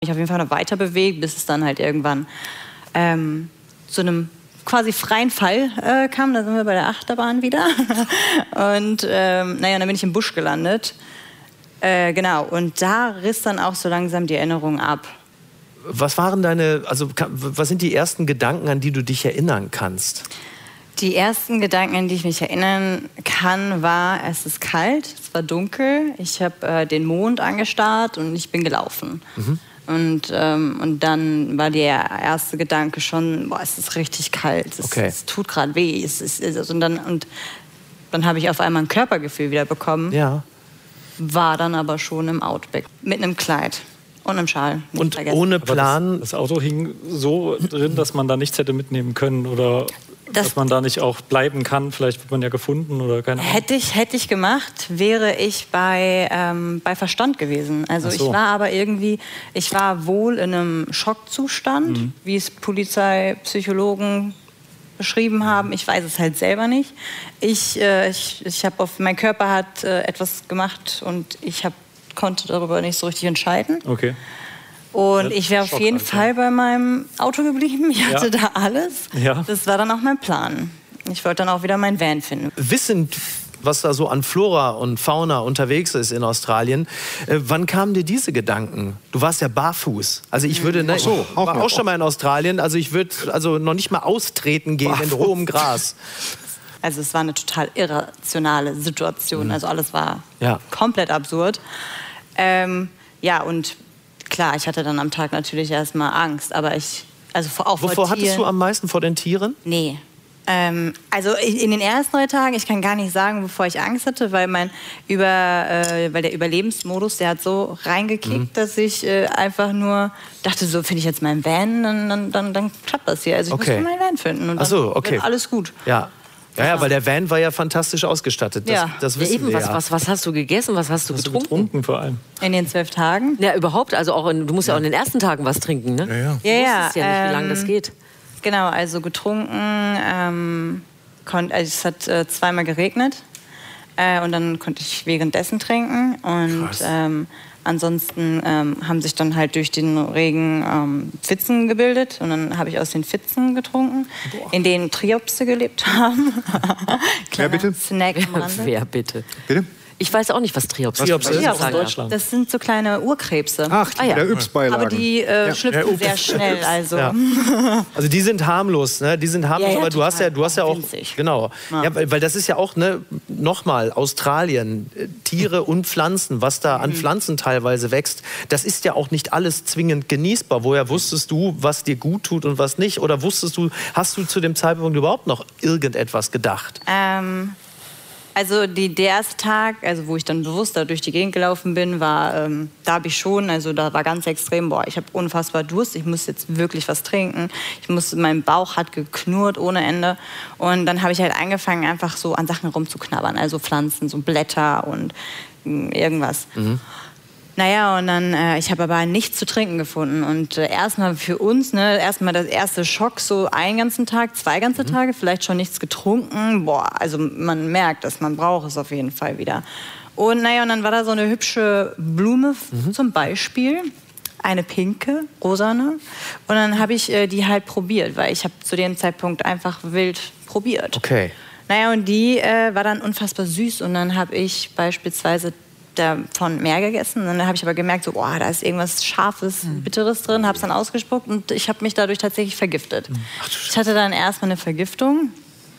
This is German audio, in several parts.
Mich auf jeden Fall noch weiter bewegt, bis es dann halt irgendwann zu einem quasi freien Fall kam. Da sind wir bei der Achterbahn wieder. Und dann bin ich im Busch gelandet. Genau, und da riss dann auch so langsam die Erinnerung ab. Was waren was sind die ersten Gedanken, an die du dich erinnern kannst? Die ersten Gedanken, an die ich mich erinnern kann, war, es ist kalt, es war dunkel, ich habe den Mond angestarrt und ich bin gelaufen. Und dann war der erste Gedanke schon, boah, es ist richtig kalt, es tut gerade weh. Und dann habe ich auf einmal ein Körpergefühl wieder bekommen. Ja. War dann aber schon im Outback, mit einem Kleid und einem Schal. Und ohne Plan? Das Auto hing so drin, dass man da nichts hätte mitnehmen können oder dass man da nicht auch bleiben kann. Vielleicht wird man ja gefunden oder keine Ahnung. Hätte ich gemacht, wäre ich bei Verstand gewesen. Also ich war aber ich war wohl in einem Schockzustand, wie es Polizei, Psychologen beschrieben haben. Ich weiß es halt selber nicht. Mein Körper hat etwas gemacht und ich konnte darüber nicht so richtig entscheiden. Okay. Und ich wäre auf jeden Fall bei meinem Auto geblieben. Ich hatte da alles. Ja. Das war dann auch mein Plan. Ich wollte dann auch wieder meinen Van finden. Wissend, was da so an Flora und Fauna unterwegs ist in Australien, wann kamen dir diese Gedanken? Du warst ja barfuß. Also ich würde, ich war auch schon mal in Australien, also ich würde noch nicht mal austreten gehen in hohem Gras. Also es war eine total irrationale Situation. Also alles war komplett absurd. Und klar, ich hatte dann am Tag natürlich erstmal Angst, aber Wovor hattest du am meisten? Vor den Tieren? Nee. Also in den ersten 3 Tagen, ich kann gar nicht sagen, wovor ich Angst hatte, weil weil der Überlebensmodus, der hat so reingekickt, dass ich einfach nur dachte, so finde ich jetzt meinen Van, dann klappt das hier. Also ich musste meinen Van finden und dann wird alles gut. Ja, weil der Van war ja fantastisch ausgestattet. Das wissen wir ja. Was hast du gegessen? Was hast du getrunken? Vor allem. In den 12 Tagen? Ja, überhaupt. Also du musst ja auch in den ersten Tagen was trinken, ne? Ja. Du wusstest ja nicht, wie lange das geht. Genau, also getrunken. Es hat 2-mal geregnet. Und dann konnte ich währenddessen trinken. Und ansonsten haben sich dann halt durch den Regen Pfützen gebildet. Und dann habe ich aus den Pfützen getrunken, in denen Triopse gelebt haben. Wer bitte? Snack am Rande. Wer bitte? Bitte? Ich weiß auch nicht, was Triopse ist. Aus Deutschland. Das sind so kleine Urkrebse. Ach, der Yps-Beilagen. Aber die schlüpfen sehr schnell. Also. Ja. Also die sind harmlos, ne? Die sind harmlos, aber du hast ja auch winzig. genau. Ja, weil das ist ja auch nochmal Australien, Tiere und Pflanzen, was da an Pflanzen teilweise wächst. Das ist ja auch nicht alles zwingend genießbar. Woher wusstest du, was dir gut tut und was nicht? Oder hast du zu dem Zeitpunkt überhaupt noch irgendetwas gedacht? Also der erste Tag, wo ich dann bewusst da durch die Gegend gelaufen bin, war, da habe ich schon, da war ganz extrem, ich habe unfassbar Durst, ich muss jetzt wirklich was trinken. Mein Bauch hat geknurrt ohne Ende. Und dann habe ich halt angefangen, einfach so an Sachen rumzuknabbern, also Pflanzen, so Blätter und irgendwas. Naja, und dann, ich habe aber nichts zu trinken gefunden. Und erstmal für uns, erstmal das erste Schock, so einen ganzen Tag, 2 ganze Tage, vielleicht schon nichts getrunken. Also man merkt, dass man braucht es auf jeden Fall wieder. Und naja, und dann war da so eine hübsche Blume zum Beispiel, eine pinke, rosane. Und dann habe ich die halt probiert, weil ich habe zu dem Zeitpunkt einfach wild probiert. Okay. Naja, und die war dann unfassbar süß. Und dann habe ich beispielsweise davon mehr gegessen. Und dann habe ich aber gemerkt, da ist irgendwas Scharfes, Bitteres drin, habe es dann ausgespuckt und ich habe mich dadurch tatsächlich vergiftet. Ich hatte dann erstmal eine Vergiftung.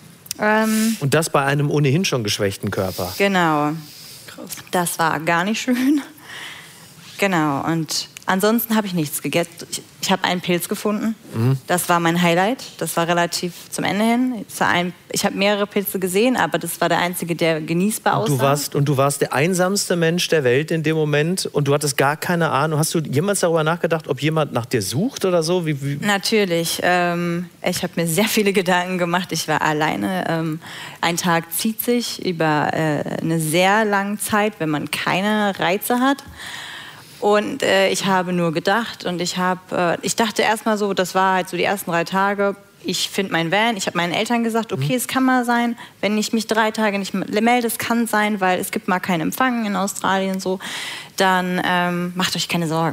Und das bei einem ohnehin schon geschwächten Körper. Genau. Krass. Das war gar nicht schön. Genau, und ansonsten habe ich nichts gegessen. Ich habe einen Pilz gefunden. Das war mein Highlight. Das war relativ zum Ende hin. Ich habe mehrere Pilze gesehen, aber das war der einzige, der genießbar aussah. Und du warst der einsamste Mensch der Welt in dem Moment und du hattest gar keine Ahnung. Hast du jemals darüber nachgedacht, ob jemand nach dir sucht oder so? Natürlich. Ich habe mir sehr viele Gedanken gemacht. Ich war alleine. Ein Tag zieht sich über eine sehr lange Zeit, wenn man keine Reize hat. Und ich habe nur gedacht und ich dachte erstmal so, das war halt so die ersten 3 Tage, ich finde meinen Van, ich habe meinen Eltern gesagt, okay, es kann mal sein, wenn ich mich 3 Tage nicht melde, es kann sein, weil es gibt mal keinen Empfang in Australien so, dann macht euch keine Sorgen.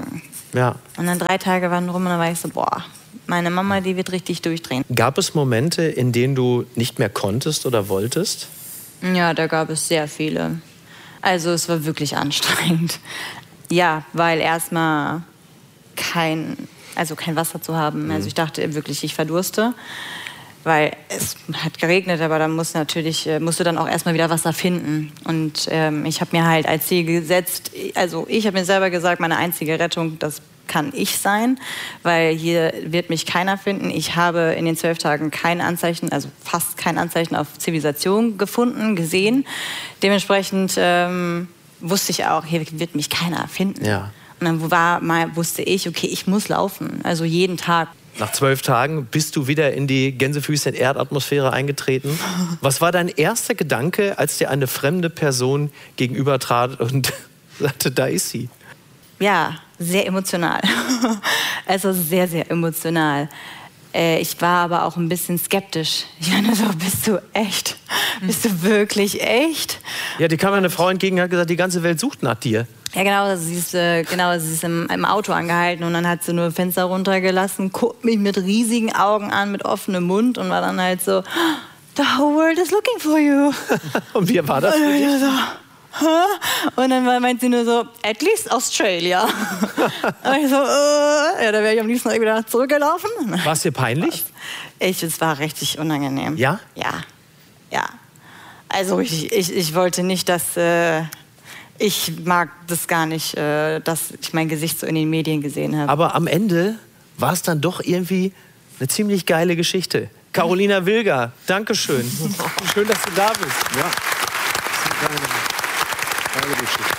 Ja. Und dann 3 Tage waren rum und dann war ich so, boah, meine Mama, die wird richtig durchdrehen. Gab es Momente, in denen du nicht mehr konntest oder wolltest? Ja, da gab es sehr viele. Also es war wirklich anstrengend. Ja, weil erstmal kein Wasser zu haben. Also ich dachte wirklich, ich verdurste. Weil es hat geregnet, aber dann musst du dann auch erstmal wieder Wasser finden. Und ich habe mir halt als Ziel gesetzt, also ich habe mir selber gesagt, meine einzige Rettung, das kann ich sein, weil hier wird mich keiner finden. Ich habe in den 12 Tagen kein Anzeichen, also fast kein Anzeichen auf Zivilisation gefunden, gesehen. Dementsprechend wusste ich auch, hier wird mich keiner finden. Ja. Und dann wusste ich, okay, ich muss laufen, also jeden Tag. Nach 12 Tagen bist du wieder in die Gänsefüßchen-Erdatmosphäre eingetreten. Was war dein erster Gedanke, als dir eine fremde Person gegenübertrat und sagte, da ist sie? Ja, sehr emotional. Also sehr, sehr emotional. Ich war aber auch ein bisschen skeptisch. Ich meine so, bist du echt? Bist du wirklich echt? Ja, die kam eine Frau entgegen und hat gesagt, die ganze Welt sucht nach dir. Ja, genau, sie ist im Auto angehalten und dann hat sie nur Fenster runtergelassen, guckt mich mit riesigen Augen an, mit offenem Mund und war dann halt so, the whole world is looking for you. Und wie war das für dich? Und dann meint sie nur so, at least Australia. Und ich so, ja, da wäre ich am liebsten wieder zurückgelaufen. War es dir peinlich? Es war richtig unangenehm. Ja? Ja. Also ich wollte nicht, dass... Ich mag das gar nicht, dass ich mein Gesicht so in den Medien gesehen habe. Aber am Ende war es dann doch irgendwie eine ziemlich geile Geschichte. Carolina Wilger, Dankeschön. Schön, dass du da bist. Ja, das ist eine geile Geschichte.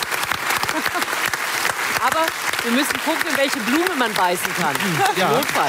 Aber wir müssen gucken, in welche Blume man beißen kann. Ja. Im Notfall.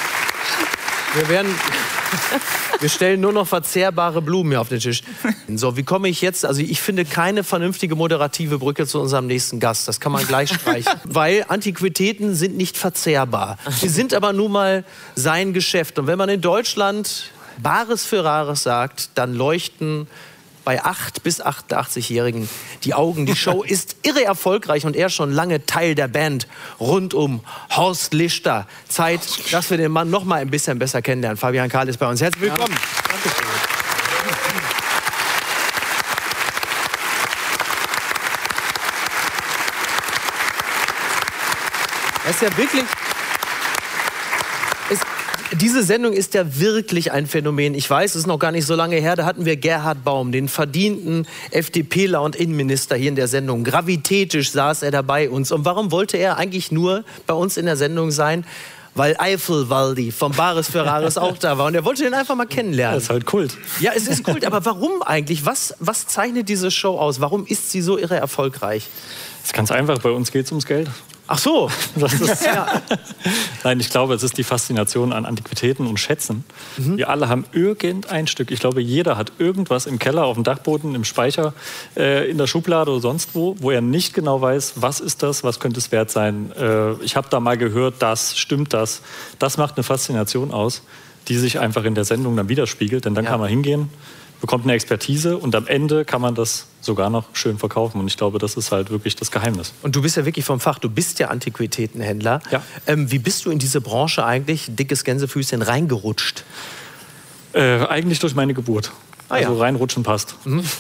Wir stellen nur noch verzehrbare Blumen hier auf den Tisch. So, wie komme ich jetzt? Also ich finde keine vernünftige moderative Brücke zu unserem nächsten Gast. Das kann man gleich streichen. Weil Antiquitäten sind nicht verzehrbar. Sie sind aber nun mal sein Geschäft. Und wenn man in Deutschland Bares für Rares sagt, dann leuchten bei 8- bis 88-Jährigen die Augen. Die Show ist irre erfolgreich und er schon lange Teil der Band rund um Horst Lichter. Zeit, dass wir den Mann noch mal ein bisschen besser kennenlernen. Fabian Karl ist bei uns. Herzlich willkommen. Ja. Dankeschön. Er ist ja wirklich... Diese Sendung ist ja wirklich ein Phänomen. Ich weiß, es ist noch gar nicht so lange her, da hatten wir Gerhard Baum, den verdienten FDPler und Innenminister hier in der Sendung. Gravitätisch saß er da bei uns. Und warum wollte er eigentlich nur bei uns in der Sendung sein? Weil Eifelwaldi vom Bares für Rares auch da war. Und er wollte den einfach mal kennenlernen. Das ist halt Kult. Ja, es ist Kult. Aber warum eigentlich? Was zeichnet diese Show aus? Warum ist sie so irre erfolgreich? Das ist ganz einfach. Bei uns geht es ums Geld. Ach so. Das ist, ja. Nein, ich glaube, es ist die Faszination an Antiquitäten und Schätzen. Wir alle haben irgendein Stück. Ich glaube, jeder hat irgendwas im Keller, auf dem Dachboden, im Speicher, in der Schublade oder sonst wo er nicht genau weiß, was ist das, was könnte es wert sein. Ich habe da mal gehört, stimmt das. Das macht eine Faszination aus, die sich einfach in der Sendung dann widerspiegelt. Denn dann kann man hingehen, bekommt eine Expertise und am Ende kann man das sogar noch schön verkaufen. Und ich glaube, das ist halt wirklich das Geheimnis. Und du bist ja wirklich vom Fach, du bist ja Antiquitätenhändler. Ja. Wie bist du in diese Branche eigentlich, dickes Gänsefüßchen, reingerutscht? Eigentlich durch meine Geburt. Also reinrutschen passt.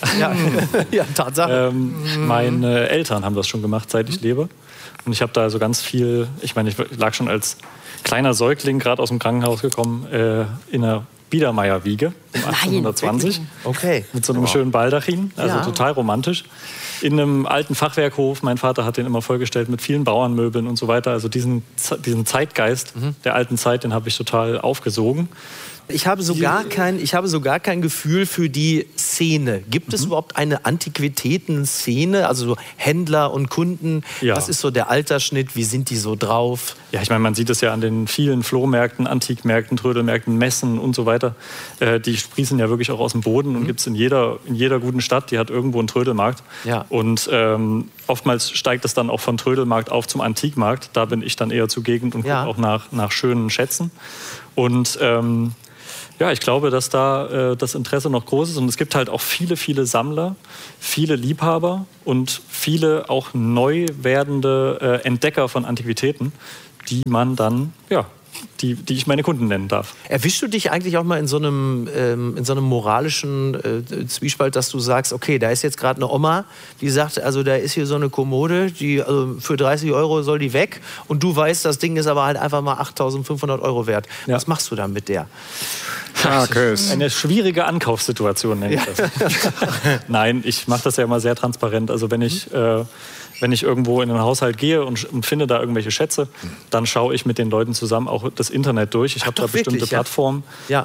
Ja, Tatsache. Meine Eltern haben das schon gemacht, seit ich lebe. Und ich habe da also ganz viel, ich lag schon als kleiner Säugling gerade aus dem Krankenhaus gekommen, in einer Biedermeier-Wiege um 1820. Okay. Mit so einem schönen Baldachin, also total romantisch. In einem alten Fachwerkhof, mein Vater hat den immer vollgestellt mit vielen Bauernmöbeln und so weiter. Also diesen Zeitgeist der alten Zeit, den habe ich total aufgesogen. Ich habe sogar kein Gefühl für die Szene. Gibt es überhaupt eine Antiquitäten-Szene? Also so Händler und Kunden? Ja. Was ist so der Altersschnitt? Wie sind die so drauf? Ja, ich meine, man sieht es ja an den vielen Flohmärkten, Antikmärkten, Trödelmärkten, Messen und so weiter. Die sprießen ja wirklich auch aus dem Boden und gibt es in jeder guten Stadt, die hat irgendwo einen Trödelmarkt. Ja. Und oftmals steigt es dann auch von Trödelmarkt auf zum Antikmarkt. Da bin ich dann eher zugegen und gucke auch nach schönen Schätzen. Und Ja, ich glaube, dass da das Interesse noch groß ist. Und es gibt halt auch viele, viele Sammler, viele Liebhaber und viele auch neu werdende Entdecker von Antiquitäten, die man dann, ja, die ich meine Kunden nennen darf. Erwischst du dich eigentlich auch mal in so einem moralischen Zwiespalt, dass du sagst, okay, da ist jetzt gerade eine Oma, die sagt, also da ist hier so eine Kommode, die also für 30 € soll die weg und du weißt, das Ding ist aber halt einfach mal 8.500 € wert. Ja. Was machst du dann mit der? Eine schwierige Ankaufssituation, nenne ich das. Nein, ich mache das ja immer sehr transparent. Also wenn ich irgendwo in einen Haushalt gehe und finde da irgendwelche Schätze, dann schaue ich mit den Leuten zusammen auch das Internet durch. Ich habe da bestimmte Plattformen,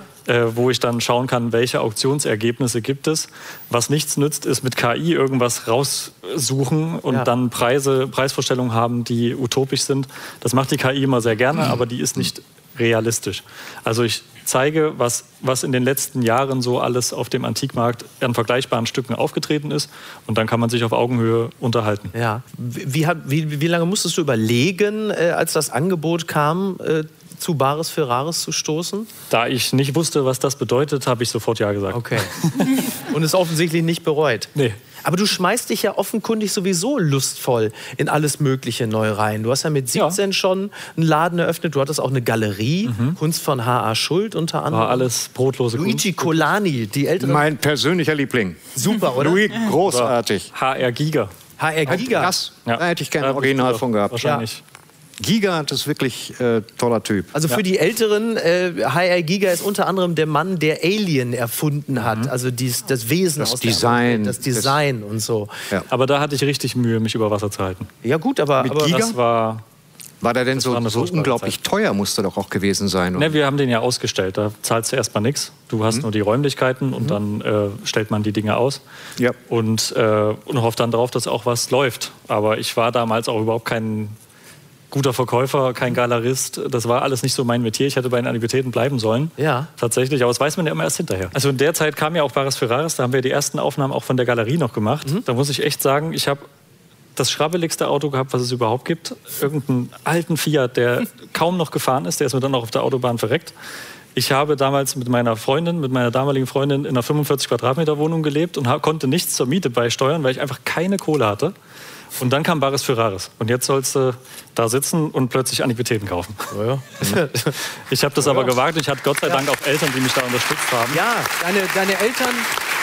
wo ich dann schauen kann, welche Auktionsergebnisse gibt es. Was nichts nützt, ist mit KI irgendwas raussuchen und dann Preisvorstellungen haben, die utopisch sind. Das macht die KI immer sehr gerne, aber die ist nicht realistisch. Also ich zeige, was in den letzten Jahren so alles auf dem Antikmarkt an vergleichbaren Stücken aufgetreten ist. Und dann kann man sich auf Augenhöhe unterhalten. Ja. Wie lange musstest du überlegen, als das Angebot kam, zu Bares für Rares zu stoßen? Da ich nicht wusste, was das bedeutet, habe ich sofort Ja gesagt. Okay. Und es offensichtlich nicht bereut? Nee. Aber du schmeißt dich ja offenkundig sowieso lustvoll in alles Mögliche neu rein. Du hast ja mit 17 schon einen Laden eröffnet. Du hattest auch eine Galerie, Kunst von H.A. Schuld unter anderem. War alles brotlose Luigi Colani, die Älteren. Mein persönlicher Liebling. Super, oder? Louis, großartig. HR Giga. HR Giga. Krass. Da hätte ich gerne Original von gehabt. Wahrscheinlich. Giga, das ist wirklich toller Typ. Also für die Älteren, HR Giga ist unter anderem der Mann, der Alien erfunden hat. Also das Wesen das aus Design. Das Design und so. Ja. Aber da hatte ich richtig Mühe, mich über Wasser zu halten. Ja gut, aber Giga? Das war der denn so furchtbare unglaublich Zeit. teuer, musste doch auch gewesen sein? Oder? Ne, wir haben den ja ausgestellt. Da zahlst du erstmal nichts. Du hast nur die Räumlichkeiten und dann stellt man die Dinge aus. Ja. Und hofft dann darauf, dass auch was läuft. Aber ich war damals auch überhaupt kein guter Verkäufer, kein Galerist. Das war alles nicht so mein Metier. Ich hätte bei den Antiquitäten bleiben sollen. Ja. Tatsächlich. Aber das weiß man ja immer erst hinterher. Also in der Zeit kam ja auch Bares für Rares. Da haben wir die ersten Aufnahmen auch von der Galerie noch gemacht. Da muss ich echt sagen, ich habe das schrabbeligste Auto gehabt, was es überhaupt gibt. Irgendeinen alten Fiat, der kaum noch gefahren ist. Der ist mir dann auch auf der Autobahn verreckt. Ich habe damals mit meiner damaligen Freundin in einer 45 Quadratmeter Wohnung gelebt und konnte nichts zur Miete beisteuern, weil ich einfach keine Kohle hatte. Und dann kam Bares für Rares. Und jetzt sollst du da sitzen und plötzlich Antiquitäten kaufen. Ja. Ich habe das aber gewagt. Ich hatte Gott sei Dank auch Eltern, die mich da unterstützt haben. Ja, deine Eltern...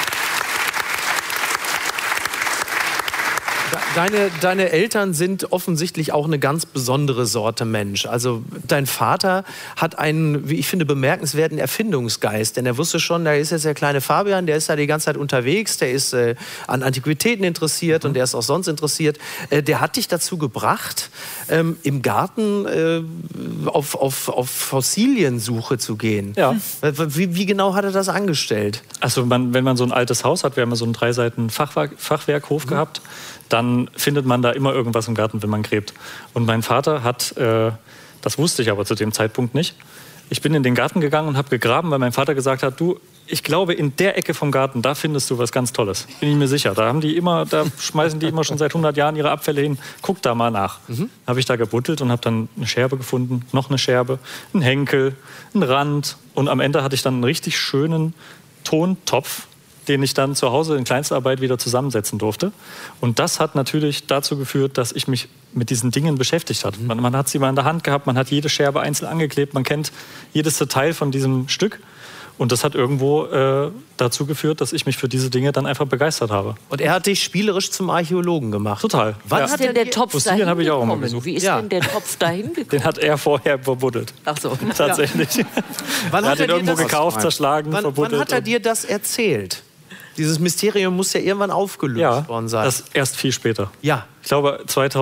Deine Eltern sind offensichtlich auch eine ganz besondere Sorte Mensch. Also dein Vater hat einen, wie ich finde, bemerkenswerten Erfindungsgeist. Denn er wusste schon, da ist jetzt der kleine Fabian, der ist da die ganze Zeit unterwegs, der ist an Antiquitäten interessiert und der ist auch sonst interessiert. Der hat dich dazu gebracht, im Garten auf Fossiliensuche zu gehen. Ja. Wie genau hat er das angestellt? Also wenn man so ein altes Haus hat, wir haben ja so einen 3 Seiten Fachwerkhof gehabt, dann findet man da immer irgendwas im Garten, wenn man gräbt. Und mein Vater hat, das wusste ich aber zu dem Zeitpunkt nicht, ich bin in den Garten gegangen und habe gegraben, weil mein Vater gesagt hat, du, ich glaube, in der Ecke vom Garten, da findest du was ganz Tolles. Bin ich mir sicher. Da schmeißen die immer schon seit 100 Jahren ihre Abfälle hin. Guck da mal nach. Habe ich da gebuddelt und habe dann eine Scherbe gefunden, noch eine Scherbe, einen Henkel, einen Rand. Und am Ende hatte ich dann einen richtig schönen Tontopf, den ich dann zu Hause in Kleinstarbeit wieder zusammensetzen durfte. Und das hat natürlich dazu geführt, dass ich mich mit diesen Dingen beschäftigt habe. Man hat sie mal in der Hand gehabt, man hat jede Scherbe einzeln angeklebt, man kennt jedes Detail von diesem Stück. Und das hat irgendwo dazu geführt, dass ich mich für diese Dinge dann einfach begeistert habe. Und er hat dich spielerisch zum Archäologen gemacht. Total. Wann ist denn der Topf Fossilien dahin habe ich auch immer gekommen? besucht. Wie ist denn der Topf dahin gekommen? Den hat er vorher verbuddelt. Ach so. Tatsächlich. Wann Er hat hat ihn er dir irgendwo das- gekauft, zerschlagen, verbuddelt. Wann hat er dir das erzählt? Dieses Mysterium muss ja irgendwann aufgelöst worden sein. das erst viel später. Ja. Ich glaube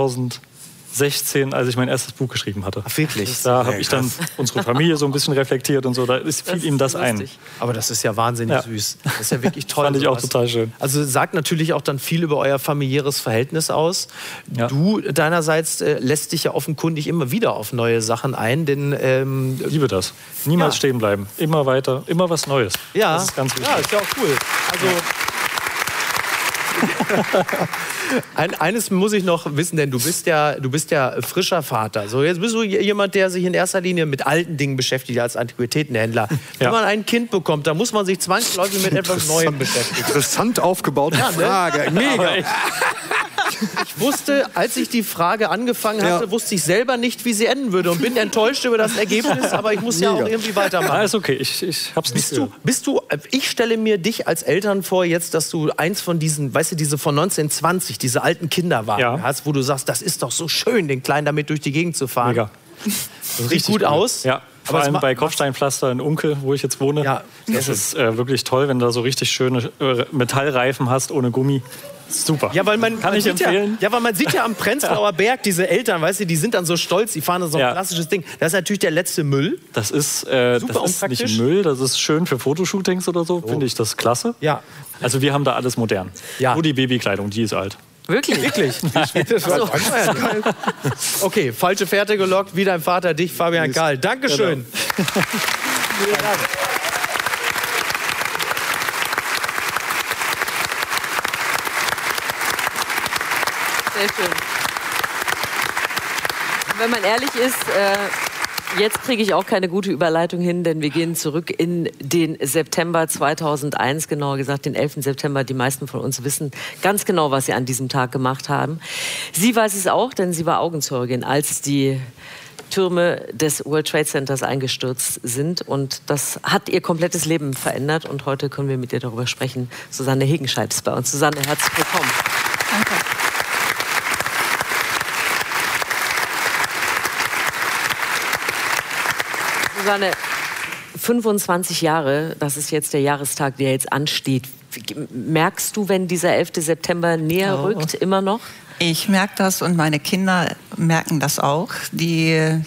2016, als ich mein erstes Buch geschrieben hatte. Ach, wirklich? Da habe ich dann unsere Familie so ein bisschen reflektiert und so. Da fiel ihm das ein. lustig. Aber das ist ja wahnsinnig Ja. süß. Das ist ja wirklich toll. Fand ich auch sowas. total schön. Also sagt natürlich auch dann viel über euer familiäres Verhältnis aus. Ja. Du deinerseits lässt dich ja offenkundig immer wieder auf neue Sachen ein, denn Ich liebe das. Niemals Ja. stehen bleiben. Immer weiter, immer was Neues. ja, Das ist ganz wichtig. ja, ist ja auch cool. Also Eines muss ich noch wissen, denn du bist ja frischer Vater. So, jetzt bist du jemand, der sich in erster Linie mit alten Dingen beschäftigt als Antiquitätenhändler. Wenn man ein Kind bekommt, dann muss man sich zwangsläufig mit etwas Neuem beschäftigen. Interessant aufgebaute Frage. Mega. Ich wusste, als ich die Frage angefangen hatte, wusste ich selber nicht, wie sie enden würde und bin enttäuscht über das Ergebnis, aber ich muss ja auch irgendwie weitermachen. Alles okay, ich hab's nicht gehört. Ich stelle mir dich als Eltern vor jetzt, dass du eins von diesen, weißt du, diese von 1920, diese alten Kinderwagen hast, wo du sagst, das ist doch so schön, den Kleinen damit durch die Gegend zu fahren. Mega. Das riecht gut aus. Ja. Vor allem bei Kopfsteinpflaster in Unkel, wo ich jetzt wohne. Ja, das ist wirklich toll, wenn du da so richtig schöne Metallreifen hast ohne Gummi. Super. Ja, weil man sieht empfehlen. ja, weil man sieht ja am Prenzlauer Berg, diese Eltern, weißt du, die sind dann so stolz, die fahren so ein klassisches Ding. Das ist natürlich der letzte Müll. Das ist nicht Müll, das ist schön für Fotoshootings oder so, finde ich das klasse. Ja. Also wir haben da alles modern. Ja. Nur die Babykleidung, die ist alt. Wirklich? Okay, falsche Fährte gelockt, wie dein Vater dich, Fabian Kahl. Dankeschön. Genau. Sehr schön. Wenn man ehrlich ist, jetzt kriege ich auch keine gute Überleitung hin, denn wir gehen zurück in den September 2001, genauer gesagt den 11. September. Die meisten von uns wissen ganz genau, was sie an diesem Tag gemacht haben. Sie weiß es auch, denn sie war Augenzeugin, als die Türme des World Trade Centers eingestürzt sind. Und das hat ihr komplettes Leben verändert. Und heute können wir mit ihr darüber sprechen. Susanne Hegenscheid ist bei uns. Susanne, herzlich willkommen. Danke. Susanne, 25 Jahre, das ist jetzt der Jahrestag, der jetzt ansteht. Merkst du, wenn dieser 11. September näher rückt, immer noch? Ich merke das und meine Kinder merken das auch, die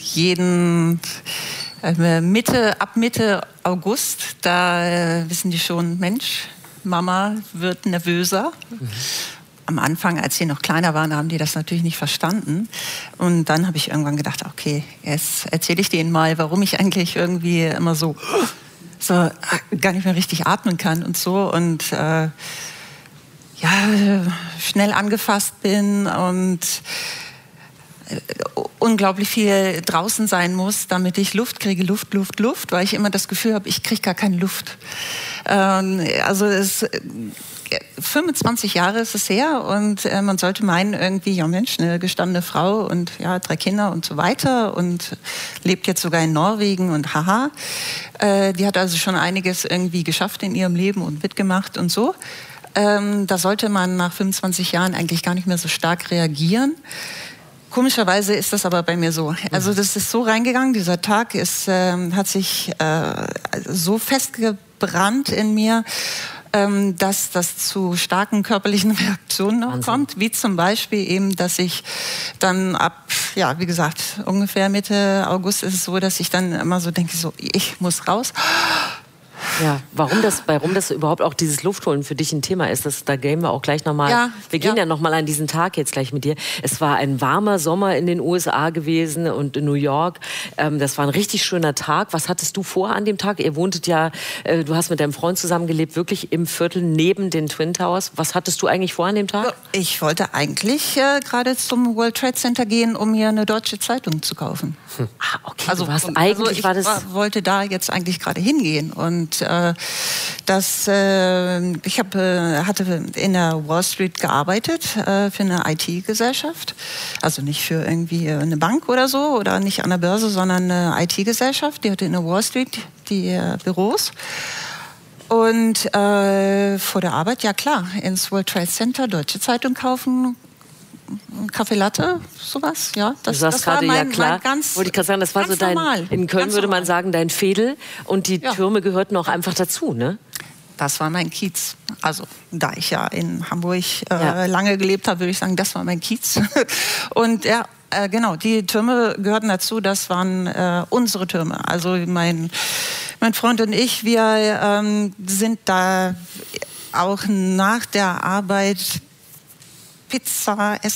ab Mitte August, da wissen die schon, Mensch, Mama wird nervöser. Am Anfang, als sie noch kleiner waren, haben die das natürlich nicht verstanden. Und dann habe ich irgendwann gedacht, okay, jetzt erzähle ich denen mal, warum ich eigentlich irgendwie immer so gar nicht mehr richtig atmen kann und so. Und schnell angefasst bin und unglaublich viel draußen sein muss, damit ich Luft kriege, Luft, weil ich immer das Gefühl habe, ich kriege gar keine Luft. 25 Jahre ist es her und man sollte meinen irgendwie, ja Mensch, eine gestandene Frau und 3 Kinder und so weiter und lebt jetzt sogar in Norwegen und haha. Die hat also schon einiges irgendwie geschafft in ihrem Leben und mitgemacht und so. Da sollte man nach 25 Jahren eigentlich gar nicht mehr so stark reagieren. Komischerweise ist das aber bei mir so. Also das ist so reingegangen, dieser Tag hat sich so festgebrannt in mir, dass das zu starken körperlichen Reaktionen noch kommt, wie zum Beispiel eben, dass ich dann wie gesagt, ungefähr Mitte August ist es so, dass ich dann immer so denke, ich muss raus. Ja, warum das überhaupt auch dieses Luftholen für dich ein Thema ist, da gehen wir auch gleich nochmal. Ja, wir gehen ja nochmal an diesen Tag jetzt gleich mit dir. Es war ein warmer Sommer in den USA gewesen und in New York. Das war ein richtig schöner Tag. Was hattest du vor an dem Tag? Ihr wohntet ja, du hast mit deinem Freund zusammengelebt, wirklich im Viertel neben den Twin Towers. Was hattest du eigentlich vor an dem Tag? Ich wollte eigentlich gerade zum World Trade Center gehen, um mir eine deutsche Zeitung zu kaufen. Ah, okay. Also ich wollte da jetzt eigentlich gerade hingehen und ich hatte in der Wall Street gearbeitet für eine IT-Gesellschaft, also nicht für irgendwie eine Bank oder so oder nicht an der Börse, sondern eine IT-Gesellschaft, die hatte in der Wall Street die Büros. Und vor der Arbeit, ja klar, ins World Trade Center, deutsche Zeitung kaufen, Kaffee Latte, sowas, ja. Das war mein ganz, wollte ich gerade sagen, das war so dein, normal. In Köln würde man sagen, dein Fädel und die Türme gehörten auch einfach dazu, ne? Das war mein Kiez. Also, da ich ja in Hamburg lange gelebt habe, würde ich sagen, das war mein Kiez. Und genau, die Türme gehörten dazu, das waren unsere Türme. Also mein Freund und ich, wir sind da auch nach der Arbeit Pizza,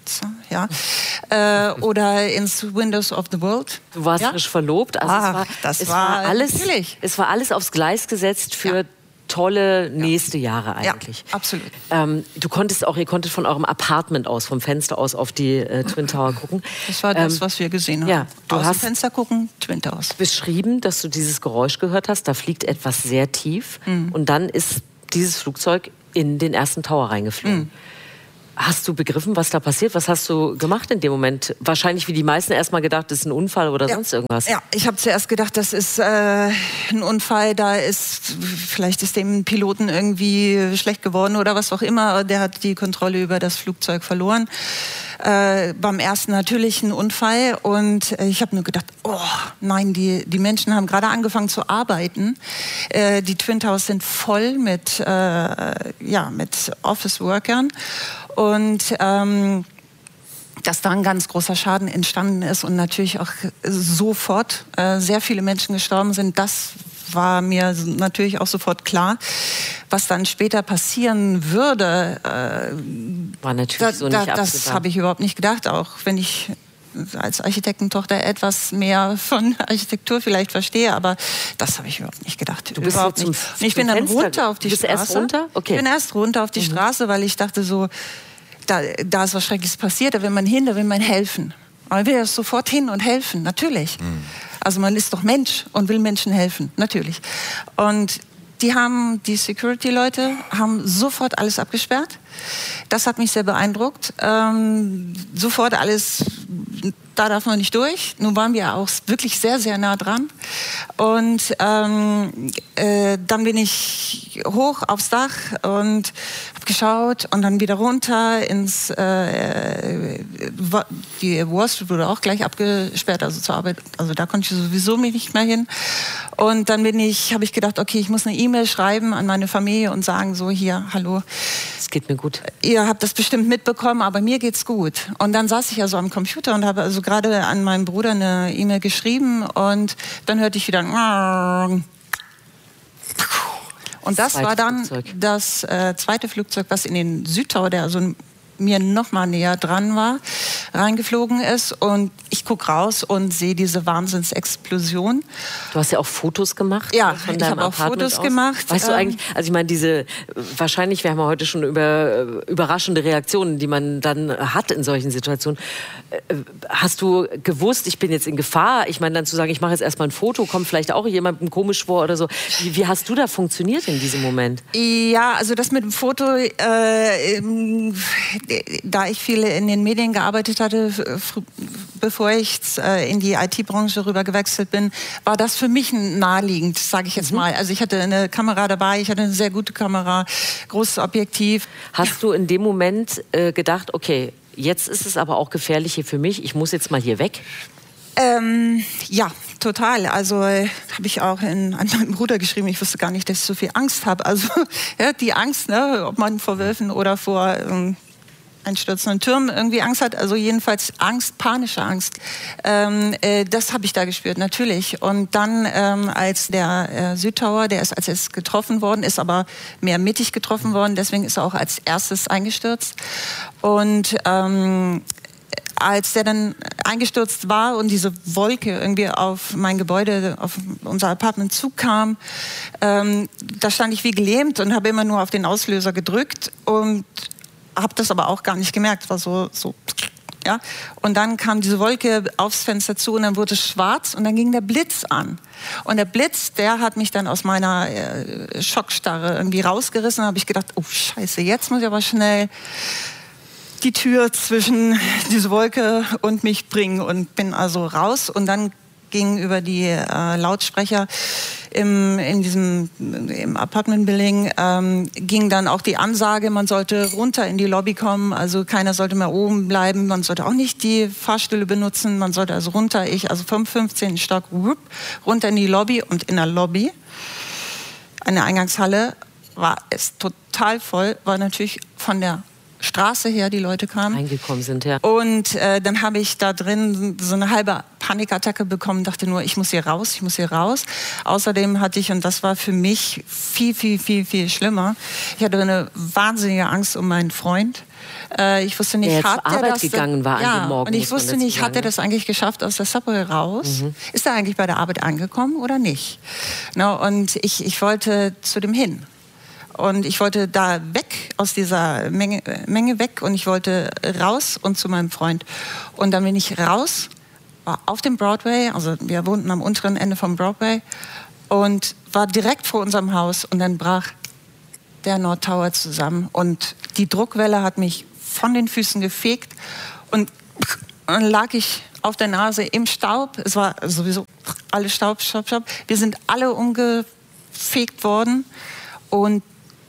oder ins Windows of the World. Du warst frisch verlobt, also es war alles aufs Gleis gesetzt für tolle nächste Jahre eigentlich. Ja, absolut. Ihr konntet von eurem Apartment aus, vom Fenster aus auf die Twin Tower gucken. Das war das, was wir gesehen haben. Ja, du aus hast dem Fenster gucken, Twin Towers. beschrieben, dass du dieses Geräusch gehört hast. Da fliegt etwas sehr tief und dann ist dieses Flugzeug in den ersten Tower reingeflogen. Hast du begriffen, was da passiert? Was hast du gemacht in dem Moment? Wahrscheinlich wie die meisten erstmal gedacht, das ist ein Unfall oder sonst irgendwas. Ja, ich habe zuerst gedacht, das ist ein Unfall. Vielleicht ist dem Piloten irgendwie schlecht geworden oder was auch immer. Der hat die Kontrolle über das Flugzeug verloren. Beim ersten natürlich ein Unfall. Und ich habe nur gedacht, oh nein, die Menschen haben gerade angefangen zu arbeiten. Die Twin Towers sind voll mit Office-Workern. Und dass da ein ganz großer Schaden entstanden ist und natürlich auch sofort sehr viele Menschen gestorben sind, das war mir natürlich auch sofort klar. Was dann später passieren würde, war natürlich so nicht absehbar. Das habe ich überhaupt nicht gedacht, auch wenn ich als Architektentochter etwas mehr von Architektur vielleicht verstehe, aber das habe ich überhaupt nicht gedacht. Du bist überhaupt so nicht. Ich bin dann runter auf die Straße. Erst runter? Okay. Ich bin erst runter auf die Straße, weil ich dachte so, da ist was Schreckliches passiert, da will man hin, da will man helfen. Man will ja sofort hin und helfen, natürlich. Also man ist doch Mensch und will Menschen helfen, natürlich. Und die Security-Leute haben sofort alles abgesperrt. Das hat mich sehr beeindruckt. Sofort alles, da darf man nicht durch. Nun waren wir auch wirklich sehr, sehr nah dran. Und dann bin ich hoch aufs Dach und habe geschaut und dann wieder runter ins die Wall Street wurde auch gleich abgesperrt, also zur Arbeit. Also da konnte ich sowieso nicht mehr hin. Und dann habe ich gedacht, okay, ich muss eine E-Mail schreiben an meine Familie und sagen so, hier, hallo. Es geht mir gut. Ihr habt das bestimmt mitbekommen, aber mir geht's gut. Und dann saß ich also am Computer und habe also gerade an meinen Bruder eine E-Mail geschrieben und dann hörte ich wieder und das war dann das zweite Flugzeug, was in den Südtower, der also mir noch mal näher dran war, reingeflogen ist. Und ich gucke raus und sehe diese Wahnsinnsexplosion. Du hast ja auch Fotos gemacht. Ja, von ich habe auch Fotos gemacht. Weißt du eigentlich, also ich meine, wahrscheinlich, wir haben ja heute schon über überraschende Reaktionen, die man dann hat in solchen Situationen. Hast du gewusst, ich bin jetzt in Gefahr? Ich meine, dann zu sagen, ich mache jetzt erstmal ein Foto, kommt vielleicht auch jemandem komisch vor oder so. Wie hast du da funktioniert in diesem Moment? Ja, also das mit dem Foto, da ich viel in den Medien gearbeitet hatte, bevor ich in die IT-Branche rüber gewechselt bin, war das für mich naheliegend, sage ich jetzt mal. Also ich hatte eine Kamera dabei, ich hatte eine sehr gute Kamera, großes Objektiv. Hast du in dem Moment gedacht, okay, jetzt ist es aber auch gefährlich hier für mich, ich muss jetzt mal hier weg? Ja, total. Also habe ich auch an meinen Bruder geschrieben, ich wusste gar nicht, dass ich so viel Angst habe. Also ja, die Angst, ne, ob man vor Wölfen oder vor einstürzenden Türmen irgendwie Angst hat, also jedenfalls Angst, panische Angst. Das habe ich da gespürt, natürlich. Und dann, als der Südtower, der ist als erstes getroffen worden, ist aber mehr mittig getroffen worden, deswegen ist er auch als erstes eingestürzt. Und als der dann eingestürzt war und diese Wolke irgendwie auf mein Gebäude, auf unser Apartment zukam, da stand ich wie gelähmt und habe immer nur auf den Auslöser gedrückt und habe das aber auch gar nicht gemerkt. War so, ja. Und dann kam diese Wolke aufs Fenster zu und dann wurde es schwarz und dann ging der Blitz an. Und der Blitz, der hat mich dann aus meiner Schockstarre irgendwie rausgerissen. Da habe ich gedacht, oh Scheiße, jetzt muss ich aber schnell die Tür zwischen diese Wolke und mich bringen und bin also raus und dann ging über die Lautsprecher im Apartment-Building ging dann auch die Ansage, man sollte runter in die Lobby kommen, also keiner sollte mehr oben bleiben, man sollte auch nicht die Fahrstühle benutzen, man sollte also runter, also vom 15. Stock runter in die Lobby und in der Lobby, in der Eingangshalle, war es total voll, war natürlich von der Straße her die Leute kamen. Eingekommen sind, ja. Und dann habe ich da drin so eine halbe Panikattacke bekommen, dachte nur, ich muss hier raus, ich muss hier raus. Außerdem hatte ich, und das war für mich viel, viel, viel, viel schlimmer, ich hatte eine wahnsinnige Angst um meinen Freund. Ich wusste nicht, der hat er das gegangen war an dem Morgen. Und ich wusste nicht, hat er das eigentlich geschafft aus der Subway raus? Ist er eigentlich bei der Arbeit angekommen oder nicht? No, und ich wollte zu dem hin. Und ich wollte da weg, aus dieser Menge weg. Und ich wollte raus und zu meinem Freund. Und dann bin ich raus, war auf dem Broadway. Also wir wohnten am unteren Ende vom Broadway. Und war direkt vor unserem Haus. Und dann brach der North Tower zusammen. Und die Druckwelle hat mich von den Füßen gefegt. Und dann lag ich auf der Nase im Staub. Es war sowieso alles Staub. Wir sind alle umgefegt worden. Und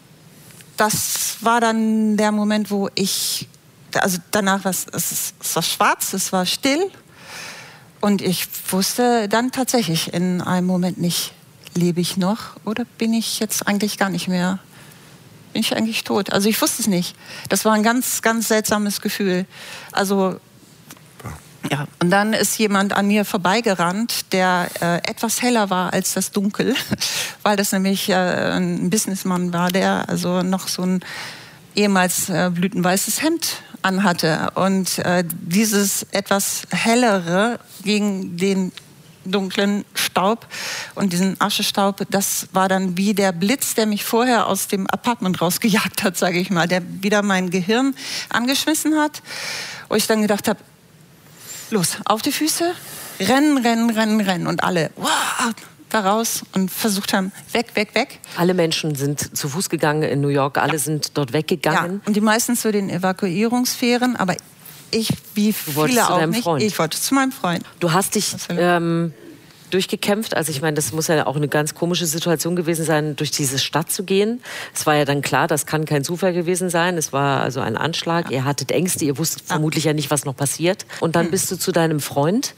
das war dann der Moment, wo also danach war es war schwarz, es war still. Und ich wusste dann tatsächlich in einem Moment nicht, lebe ich noch oder bin ich jetzt eigentlich gar nicht mehr? Bin ich eigentlich tot? Also ich wusste es nicht. Das war ein ganz, ganz seltsames Gefühl. Also ja, und dann ist jemand an mir vorbeigerannt, der etwas heller war als das Dunkel, weil das nämlich ein Businessmann war, der also noch so ein ehemals blütenweißes Hemd anhatte. Und dieses etwas hellere gegen den dunklen Staub und diesen Aschestaub, das war dann wie der Blitz, der mich vorher aus dem Apartment rausgejagt hat, sage ich mal, der wieder mein Gehirn angeschmissen hat, wo ich dann gedacht habe, los, auf die Füße, rennen. Und alle, wow, da raus und versucht haben, weg. Alle Menschen sind zu Fuß gegangen in New York, alle sind dort weggegangen. Ja, und die meisten zu den Evakuierungsfähren, aber ich, wie viele auch nicht, ich wollte zu meinem Freund. Du hast dich durchgekämpft. Also ich meine, das muss ja auch eine ganz komische Situation gewesen sein, durch diese Stadt zu gehen. Es war ja dann klar, das kann kein Zufall gewesen sein. Es war also ein Anschlag. Ja. Ihr hattet Ängste, ihr wusstet vermutlich ja nicht, was noch passiert. Und dann bist du zu deinem Freund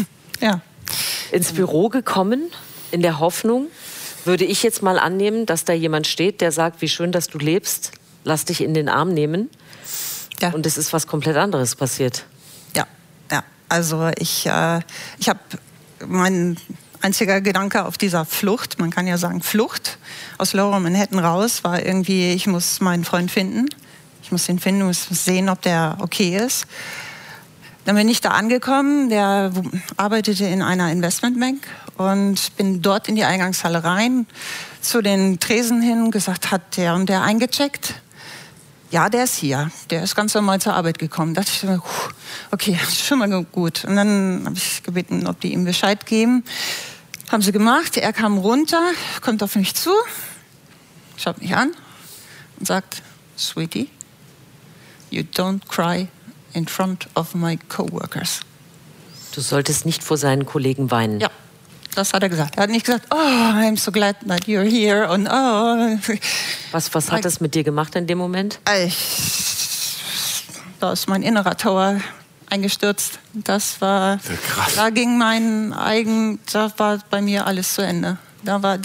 ins Büro gekommen, in der Hoffnung, würde ich jetzt mal annehmen, dass da jemand steht, der sagt, wie schön, dass du lebst, lass dich in den Arm nehmen. Ja. Und es ist was komplett anderes passiert. Ja. Also ich habe mein einziger Gedanke auf dieser Flucht, man kann ja sagen Flucht, aus Lower Manhattan raus, war irgendwie, ich muss meinen Freund finden. Ich muss ihn finden, muss sehen, ob der okay ist. Dann bin ich da angekommen, der arbeitete in einer Investmentbank und bin dort in die Eingangshalle rein, zu den Tresen hin, gesagt, hat der und der eingecheckt? Ja, der ist hier. Der ist ganz normal zur Arbeit gekommen. Da dachte ich mir, okay, schon mal gut. Und dann habe ich gebeten, ob die ihm Bescheid geben. Haben sie gemacht. Er kam runter, kommt auf mich zu, schaut mich an und sagt, Sweetie, you don't cry in front of my coworkers. Du solltest nicht vor seinen Kollegen weinen. Ja. Das hat er gesagt. Er hat nicht gesagt, oh, I'm so glad that you're here. Und oh. Was hat das mit dir gemacht in dem Moment? Da ist mein innerer Tower eingestürzt. Das war krass. Da war bei mir alles zu Ende. Da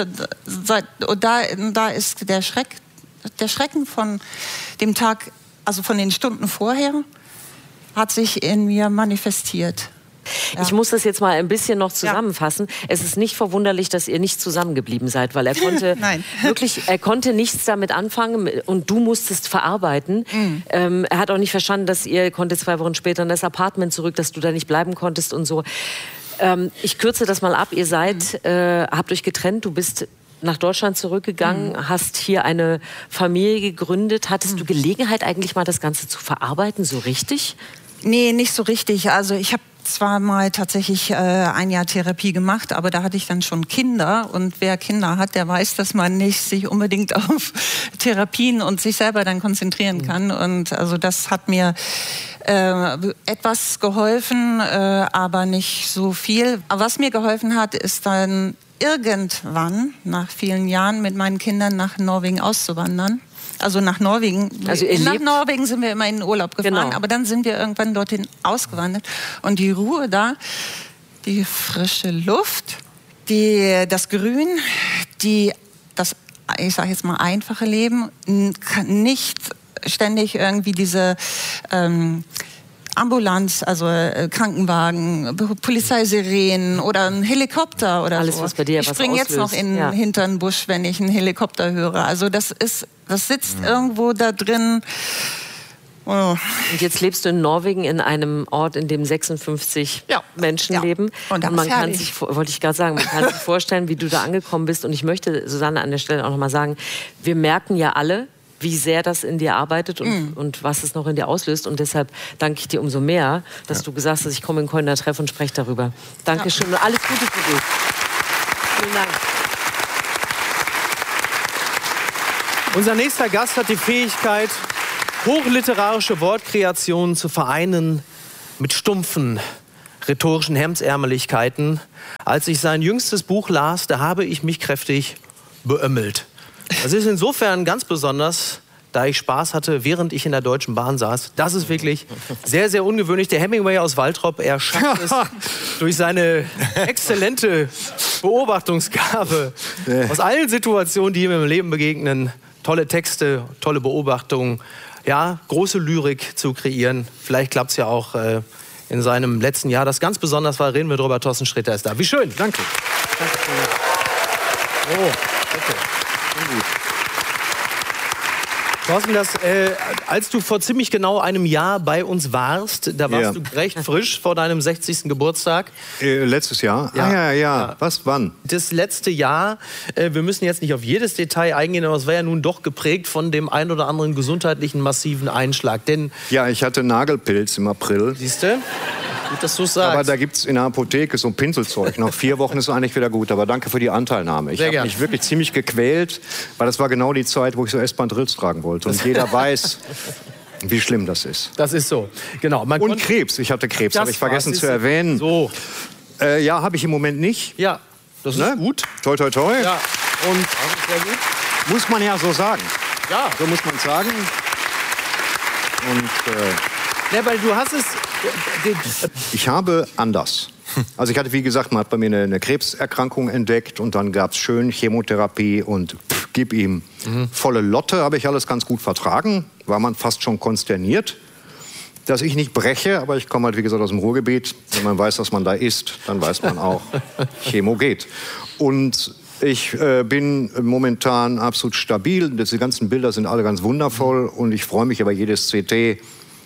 ist der Schrecken von dem Tag, also von den Stunden vorher, hat sich in mir manifestiert. Ja. Ich muss das jetzt mal ein bisschen noch zusammenfassen. Ja. Es ist nicht verwunderlich, dass ihr nicht zusammengeblieben seid, weil er konnte er konnte nichts damit anfangen und du musstest verarbeiten. Mhm. Er hat auch nicht verstanden, dass ihr konnte 2 Wochen später in das Apartment zurück, dass du da nicht bleiben konntest und so. Ich kürze das mal ab. Ihr habt euch getrennt. Du bist nach Deutschland zurückgegangen, hast hier eine Familie gegründet. Hattest du Gelegenheit eigentlich mal das Ganze zu verarbeiten, so richtig? Nee, nicht so richtig. Also ich habe zwar mal tatsächlich 1 Jahr Therapie gemacht, aber da hatte ich dann schon Kinder. Und wer Kinder hat, der weiß, dass man nicht sich unbedingt auf Therapien und sich selber dann konzentrieren kann. Und also das hat mir etwas geholfen, aber nicht so viel. Aber was mir geholfen hat, ist dann irgendwann, nach vielen Jahren, mit meinen Kindern nach Norwegen auszuwandern. Also nach Norwegen. Also nach Norwegen sind wir immer in den Urlaub gefahren, aber dann sind wir irgendwann dorthin ausgewandert. Und die Ruhe da, die frische Luft, das Grün, das, ich sage jetzt mal, einfache Leben, nicht ständig irgendwie diese Ambulanz, also Krankenwagen, Polizeisirenen oder ein Helikopter oder alles, so. Was bei dir ich springe jetzt noch hinter den Busch, wenn ich einen Helikopter höre. Also das sitzt irgendwo da drin Oh. Und jetzt lebst du in Norwegen in einem Ort, in dem 56 Menschen leben. Und man kann sich, wollte ich gerade sagen, man kann sich vorstellen, wie du da angekommen bist. Und ich möchte, Susanne, an der Stelle auch noch mal sagen, wir merken ja alle, wie sehr das in dir arbeitet und was es noch in dir auslöst. Und deshalb danke ich dir umso mehr, dass du gesagt hast, ich komme in Kölner Treff und spreche darüber. Dankeschön und alles Gute für dich. Vielen Dank. Unser nächster Gast hat die Fähigkeit, hochliterarische Wortkreationen zu vereinen mit stumpfen, rhetorischen Hemdsärmeligkeiten. Als ich sein jüngstes Buch las, da habe ich mich kräftig beömmelt. Das ist insofern ganz besonders, da ich Spaß hatte, während ich in der Deutschen Bahn saß. Das ist wirklich sehr, sehr ungewöhnlich. Der Hemingway aus Waltrop, er schafft es durch seine exzellente Beobachtungsgabe aus allen Situationen, die ihm im Leben begegnen, tolle Texte, tolle Beobachtungen, ja, große Lyrik zu kreieren. Vielleicht klappt es ja auch in seinem letzten Jahr, das ganz besonders war. Reden wir drüber. Thorsten Sträter ist da. Wie schön. Danke. Danke. Oh, bitte. Gut. Thorsten, als du vor ziemlich genau einem Jahr bei uns warst, da warst du recht frisch vor deinem 60. Geburtstag. Letztes Jahr? Ja. Was, wann? Das letzte Jahr, wir müssen jetzt nicht auf jedes Detail eingehen, aber es war ja nun doch geprägt von dem ein oder anderen gesundheitlichen massiven Einschlag. Denn ja, ich hatte Nagelpilz im April. Siehst du? Gut, dass du es sagst. Aber da gibt es in der Apotheke so ein Pinselzeug. Nach 4 Wochen ist es eigentlich wieder gut. Aber danke für die Anteilnahme. Ich habe mich wirklich ziemlich gequält, weil das war genau die Zeit, wo ich so S-Bahn-Drills tragen wollte. Und jeder weiß, wie schlimm das ist. Das ist so, genau. Und Krebs. Ich hatte Krebs, habe ich vergessen zu erwähnen. So. Ja, habe ich im Moment nicht. Ja, das ist gut. Toi, toi, toi. Ja. Und sehr gut. Muss man ja so sagen. Ja. So muss man sagen. Und ja, weil du hast es... Ich habe anders. Also ich hatte, wie gesagt, man hat bei mir eine Krebserkrankung entdeckt und dann gab es schön Chemotherapie und gib ihm volle Lotte, habe ich alles ganz gut vertragen. War man fast schon konsterniert, dass ich nicht breche, aber ich komme halt, wie gesagt, aus dem Ruhrgebiet. Wenn man weiß, dass man da ist, dann weiß man auch, Chemo geht. Und ich bin momentan absolut stabil. Diese ganzen Bilder sind alle ganz wundervoll und ich freue mich über jedes CT.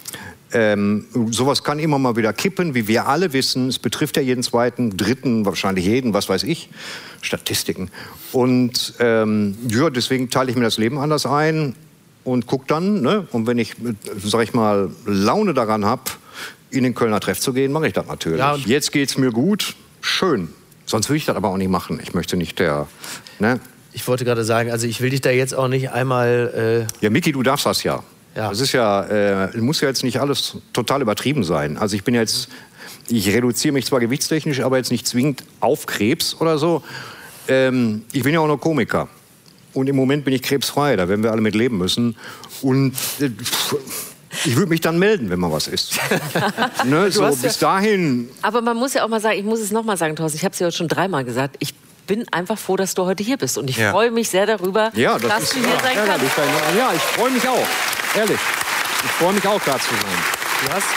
Sowas kann immer mal wieder kippen, wie wir alle wissen. Es betrifft ja jeden zweiten, dritten, wahrscheinlich jeden, was weiß ich. Statistiken. Und ja, deswegen teile ich mir das Leben anders ein und gucke dann. Ne? Und wenn ich, sag ich mal, Laune daran habe, in den Kölner Treff zu gehen, mache ich das natürlich. Ja, jetzt geht's mir gut, schön. Sonst würde ich das aber auch nicht machen. Ich möchte nicht Ne? Ich wollte gerade sagen, also ich will dich da jetzt auch nicht einmal... Ja, Miki, du darfst das ja. Ja. Das ist ja, muss ja jetzt nicht alles total übertrieben sein. Also ich bin jetzt, ich reduziere mich zwar gewichtstechnisch, aber jetzt nicht zwingend auf Krebs oder so. Ich bin ja auch noch Komiker. Und im Moment bin ich krebsfrei, da werden wir alle mit leben müssen. Und ich würde mich dann melden, wenn mal was ist. Ne, so bis dahin. Aber man muss ja auch mal sagen, ich muss es noch mal sagen, Thorsten, ich habe es ja schon 3-mal gesagt, ich bin einfach froh, dass du heute hier bist. Und ich freue mich sehr darüber, dass du hier sein kannst. Ja, ich freue mich auch. Ehrlich. Ich freue mich auch, da zu sein. Du hast,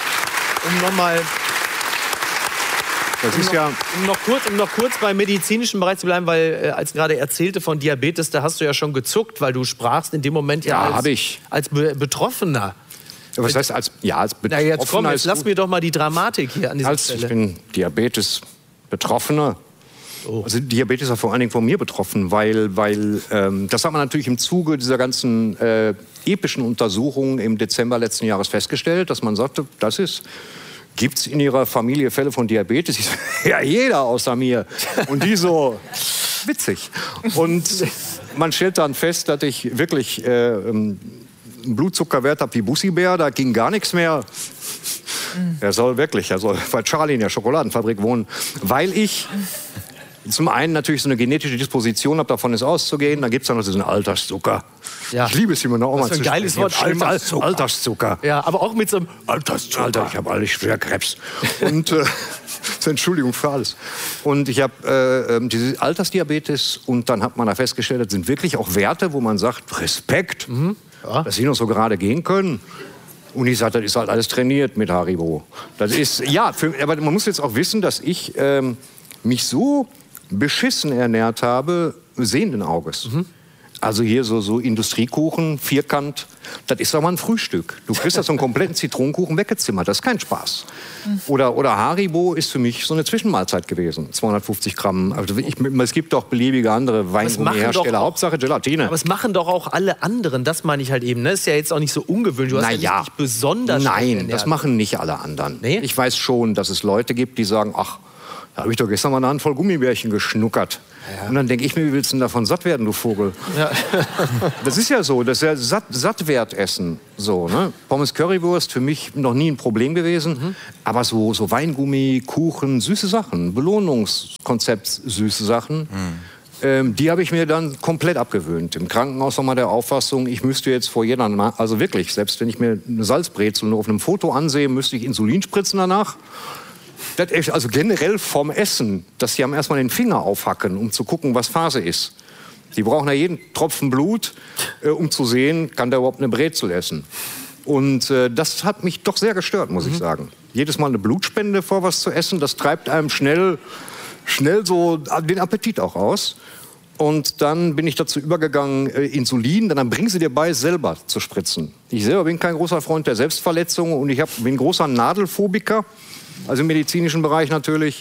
um noch kurz beim medizinischen Bereich zu bleiben, weil als gerade erzählte von Diabetes, da hast du ja schon gezuckt, weil du sprachst in dem Moment als Betroffener. Was heißt als Betroffener? Na jetzt komm, jetzt lass mir doch mal die Dramatik hier an dieser Stelle. Ich bin Diabetes-Betroffener. Oh. Also Diabetes war vor allen Dingen von mir betroffen, weil das hat man natürlich im Zuge dieser ganzen epischen Untersuchungen im Dezember letzten Jahres festgestellt, dass man sagte, gibt es in Ihrer Familie Fälle von Diabetes? Ich so, ja, jeder außer mir. Und die so, witzig. Und man stellt dann fest, dass ich wirklich einen Blutzuckerwert habe wie Bussi-Bär, da ging gar nichts mehr. Er soll bei Charlie in der Schokoladenfabrik wohnen, weil ich zum einen natürlich so eine genetische Disposition habe, davon ist auszugehen. Dann gibt es dann noch diesen Alterszucker. Ja. Ich liebe es immer noch auch mal zu sprechen. Das ist ein geiles Wort, Alterszucker. Ja, aber auch mit so einem Alterszucker. Alter, ich habe alles schwer Krebs. Und Entschuldigung für alles. Und ich habe diese Altersdiabetes und dann hat man da festgestellt, das sind wirklich auch Werte, wo man sagt, Respekt, dass sie noch so gerade gehen können. Und ich sage, das ist halt alles trainiert mit Haribo. Das ist, aber man muss jetzt auch wissen, dass ich mich so beschissen ernährt habe, sehenden Auges. Also hier so Industriekuchen, vierkant, das ist doch mal ein Frühstück. Du kriegst da so einen kompletten Zitronenkuchen weggezimmert, das ist kein Spaß. Oder Haribo ist für mich so eine Zwischenmahlzeit gewesen, 250 Gramm. Also es gibt auch beliebige andere Weingummihersteller, Hauptsache Gelatine. Aber es machen doch auch alle anderen, das meine ich halt eben. Das ist ja jetzt auch nicht so ungewöhnlich, du hast ja nicht besonders... Nein, das machen nicht alle anderen. Nee? Ich weiß schon, dass es Leute gibt, die sagen, ach, da habe ich doch gestern mal eine Handvoll Gummibärchen geschnuckert. Ja. Und dann denke ich mir, wie willst du denn davon satt werden, du Vogel? Ja. Das ist ja so, das ist ja Sattwertessen. So, ne? Pommes Currywurst, für mich noch nie ein Problem gewesen. Aber so Weingummi, Kuchen, süße Sachen, Belohnungskonzept, süße Sachen, die habe ich mir dann komplett abgewöhnt. Im Krankenhaus war mal der Auffassung, ich müsste jetzt vor jeder, also wirklich, selbst wenn ich mir eine Salzbrezel nur auf einem Foto ansehe, müsste ich Insulin spritzen danach. Also generell vom Essen, dass die haben erstmal den Finger aufhacken, um zu gucken, was Phase ist. Die brauchen ja jeden Tropfen Blut, um zu sehen, kann der überhaupt eine Brezel essen. Und das hat mich doch sehr gestört, muss ich sagen. Jedes Mal eine Blutspende vor was zu essen, das treibt einem schnell so den Appetit auch aus. Und dann bin ich dazu übergegangen, Insulin, dann bringen sie dir bei, selber zu spritzen. Ich selber bin kein großer Freund der Selbstverletzung und bin großer Nadelphobiker. Also im medizinischen Bereich natürlich.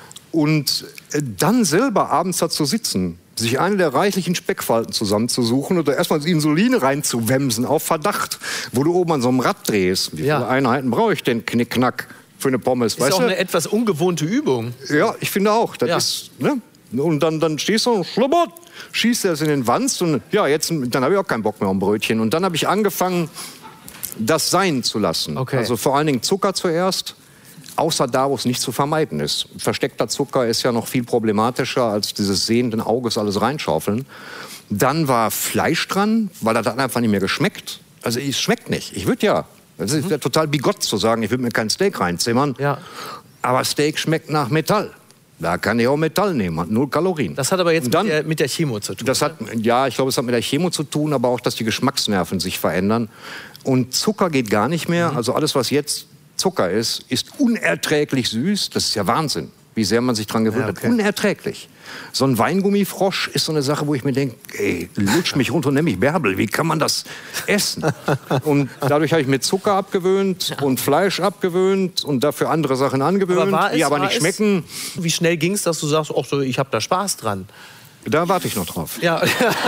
Und dann selber abends da zu sitzen, sich eine der reichlichen Speckfalten zusammenzusuchen oder erstmal das Insulin reinzuwemsen auf Verdacht, wo du oben an so einem Rad drehst. Wie viele Einheiten brauche ich denn, Knickknack, für eine Pommes? Ist auch eine etwas ungewohnte Übung. Ja, ich finde auch. Das ist, ne? Und dann stehst du und schlubbert, schießt das in den Wanst und dann habe ich auch keinen Bock mehr auf ein Brötchen. Und dann habe ich angefangen, das sein zu lassen. Okay. Also vor allen Dingen Zucker zuerst. Außer da, wo es nicht zu vermeiden ist. Versteckter Zucker ist ja noch viel problematischer, als dieses sehenden Auges alles reinschaufeln. Dann war Fleisch dran, weil das hat einfach nicht mehr geschmeckt. Also es schmeckt nicht. Das ist ja total bigott zu sagen, ich will mir kein Steak reinzimmern. Ja. Aber Steak schmeckt nach Metall. Da kann ich auch Metall nehmen, hat 0 Kalorien. Das hat aber jetzt mit der Chemo zu tun. Ich glaube, es hat mit der Chemo zu tun, aber auch, dass die Geschmacksnerven sich verändern. Und Zucker geht gar nicht mehr. Also alles, was jetzt Zucker ist unerträglich süß. Das ist ja Wahnsinn, wie sehr man sich dran gewöhnt hat. Unerträglich. So ein Weingummifrosch ist so eine Sache, wo ich mir denke, ey, lutsch mich runter und nenn mich Bärbel. Wie kann man das essen? Und dadurch habe ich mir Zucker abgewöhnt und Fleisch abgewöhnt und dafür andere Sachen angewöhnt, die aber nicht schmecken. Wie schnell ging es, dass du sagst, ich habe da Spaß dran? Da warte ich noch drauf. Ja,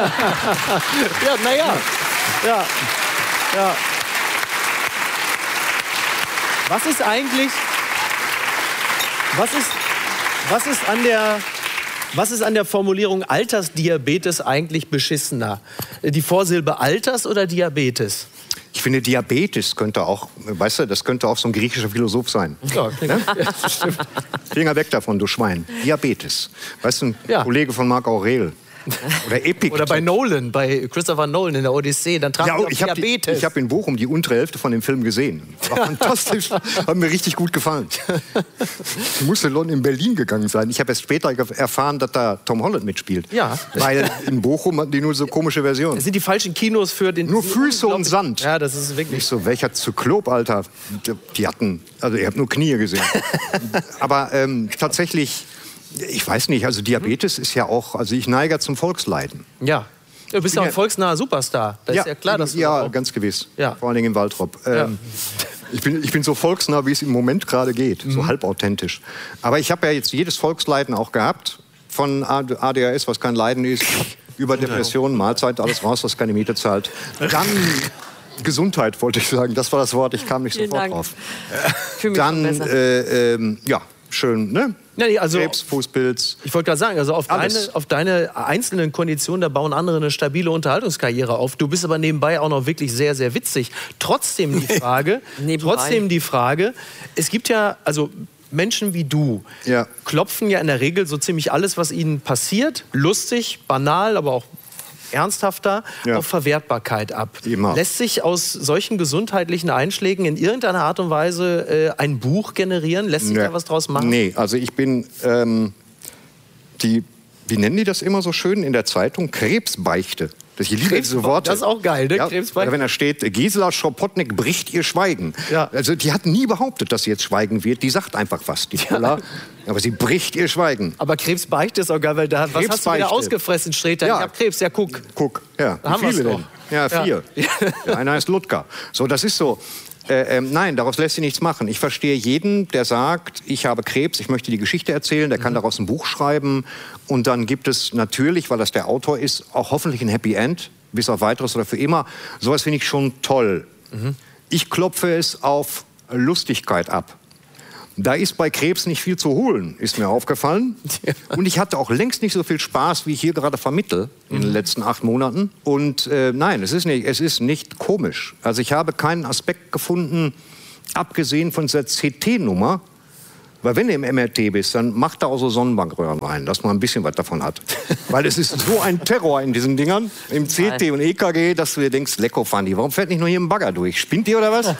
naja. Ja. Was ist eigentlich, was ist an der Formulierung Altersdiabetes eigentlich beschissener? Die Vorsilbe Alters oder Diabetes? Ich finde, Diabetes könnte auch, weißt du, das könnte auch so ein griechischer Philosoph sein. Ja, ne? Stimmt. Finger weg davon, du Schwein. Diabetes. Weißt du, ein Kollege von Marc Aurel. Oder Epictet. Oder bei Nolan, bei Christopher Nolan in der Odyssee, dann traf ich Diabetes. Ich habe in Bochum die untere Hälfte von dem Film gesehen. War fantastisch, hat mir richtig gut gefallen. Ich musste in Berlin gegangen sein. Ich habe erst später erfahren, dass da Tom Holland mitspielt. Ja. Weil in Bochum hatten die nur so komische Versionen. Das sind die falschen Kinos für den... Nur Füße und Sand. Ja, das ist wirklich... Nicht so, welcher Zyklop, Alter. Die hatten, also ich habe nur Knie gesehen. Aber tatsächlich... Ich weiß nicht, also Diabetes ist ja auch, also ich neige zum Volksleiden. Ja, du bist ja auch ein volksnaher Superstar. Das ist ja klar, dass du auch... ganz gewiss. Ja. Vor allen Dingen in Waltrop. Ich bin so volksnah, wie es im Moment gerade geht. So halb authentisch. Aber ich habe ja jetzt jedes Volksleiden auch gehabt. Von ADHS, was kein Leiden ist, über Depressionen, Mahlzeit, alles raus, was keine Miete zahlt. Dann... Gesundheit, wollte ich sagen. Das war das Wort, ich kam nicht sofort drauf. Dann, schön, ne? Ja, also, Krebs, Fußpilz. Ich wollte gerade sagen, also auf deine einzelnen Konditionen, da bauen andere eine stabile Unterhaltungskarriere auf. Du bist aber nebenbei auch noch wirklich sehr, sehr witzig. Trotzdem die Frage, es gibt ja, also Menschen wie du klopfen ja in der Regel so ziemlich alles, was ihnen passiert, lustig, banal, aber auch ernsthafter, auf Verwertbarkeit ab. Immer. Lässt sich aus solchen gesundheitlichen Einschlägen in irgendeiner Art und Weise ein Buch generieren? Lässt sich da was draus machen? Nee, also ich bin wie nennen die das immer so schön in der Zeitung? Krebsbeichte. Ich liebe diese Worte. Das ist auch geil, ne? Ja, Krebsbeichte. wenn da steht, Gisela Schopotnik bricht ihr Schweigen. Ja. Also die hat nie behauptet, dass sie jetzt schweigen wird. Die sagt einfach was, die Paula. Aber sie bricht ihr Schweigen. Aber Krebsbeichte ist auch geil, weil da, was hast du wieder ausgefressen, Streter? Ja. Ich hab Krebs, ja, guck. Guck, ja. Da haben Wie wir's viele doch. denn? Ja, 4. Ja, einer heißt Ludger. So, das ist so. Nein, daraus lässt sich nichts machen. Ich verstehe jeden, der sagt, ich habe Krebs, ich möchte die Geschichte erzählen, der kann daraus ein Buch schreiben. Und dann gibt es natürlich, weil das der Autor ist, auch hoffentlich ein Happy End, bis auf Weiteres oder für immer. Sowas finde ich schon toll. Ich klopfe es auf Lustigkeit ab. Da ist bei Krebs nicht viel zu holen, ist mir aufgefallen. Und ich hatte auch längst nicht so viel Spaß, wie ich hier gerade vermittle in den letzten 8 Monaten. Und nein, es ist nicht komisch. Also ich habe keinen Aspekt gefunden, abgesehen von dieser CT-Nummer. Weil wenn du im MRT bist, dann mach da auch so Sonnenbankröhren rein, dass man ein bisschen was davon hat. Weil es ist so ein Terror in diesen Dingern, im CT und EKG, dass du dir denkst, lecko, Fandi, warum fährt nicht nur hier ein Bagger durch? Spinnt ihr oder was?